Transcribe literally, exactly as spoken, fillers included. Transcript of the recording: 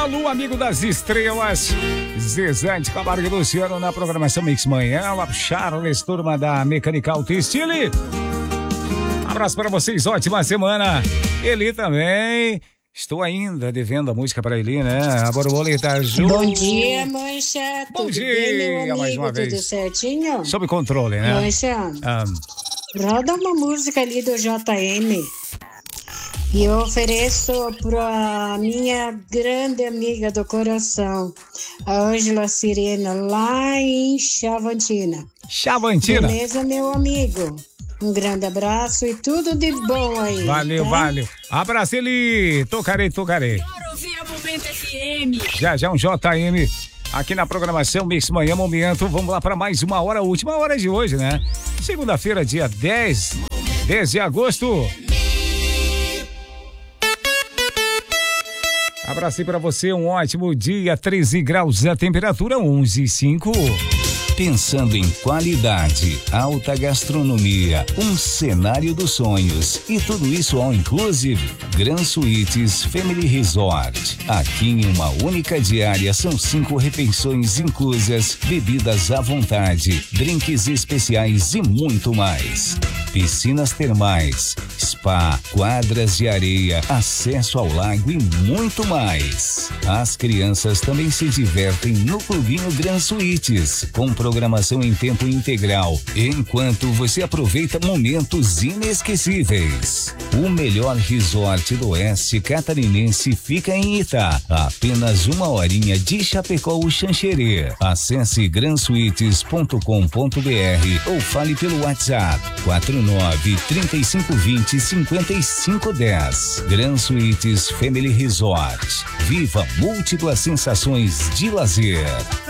da Lua, amigo das estrelas. Zezante, Camargo e Luciano na programação Mix Manhã. Lá pro Charles, turma da Mecanical T-Style. Abraço para vocês, ótima semana. Eli também. Estou ainda devendo a música para Eli, né? A borboleta Ju. Bom dia, Mancha. Bom tudo dia, bem, meu amigo? mais uma vez. Tudo certinho? Sob controle, né? Mancha, Ah, roda uma música ali do J M. E eu ofereço para minha grande amiga do coração, a Ângela Sirena, lá em Chavantina. Chavantina. Beleza, meu amigo? Um grande abraço e tudo de bom aí. Valeu, tá? valeu. Abraço, Eli. Tocarei, tocarei. Bora ouvir a Momento F M. Já, já um J M aqui na programação Mix Manhã Momento. Vamos lá para mais uma hora, última hora de hoje, né? Segunda-feira, dia dez, dez de agosto. Abraço para você, um ótimo dia, treze graus, a temperatura onze e cinco. Pensando em qualidade, alta gastronomia, um cenário dos sonhos e tudo isso all inclusive. Gran Suites Family Resort. Aqui em uma única diária são cinco refeições inclusas, bebidas à vontade, drinks especiais e muito mais. Piscinas termais, spa, quadras de areia, acesso ao lago e muito mais. As crianças também se divertem no Clubinho Gran Suites, com programação em tempo integral, enquanto você aproveita momentos inesquecíveis. O melhor resort do oeste catarinense fica em Itá, a apenas uma horinha de Chapecó, o Xanxerê. Acesse gran suites ponto com ponto br ou fale pelo WhatsApp quatro nove, três cinco dois zero, cinco cinco um zero. Gran Suites Family Resort. Viva múltiplas sensações de lazer.